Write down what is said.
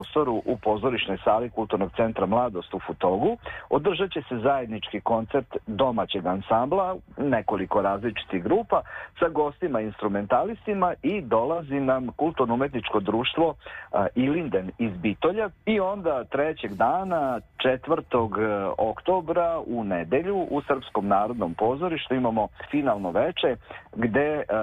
prostoru u pozorišnoj sali Kulturnog centra Mladost u Futogu održat će se zajednički koncert domaćeg ansambla, nekoliko različitih grupa, sa gostima instrumentalistima i dolazi nam kulturno-umetničko društvo Ilinden iz Bitolja i onda trećeg dana, 4. oktobra u nedelju u Srpskom narodnom pozorištu imamo finalno veče gde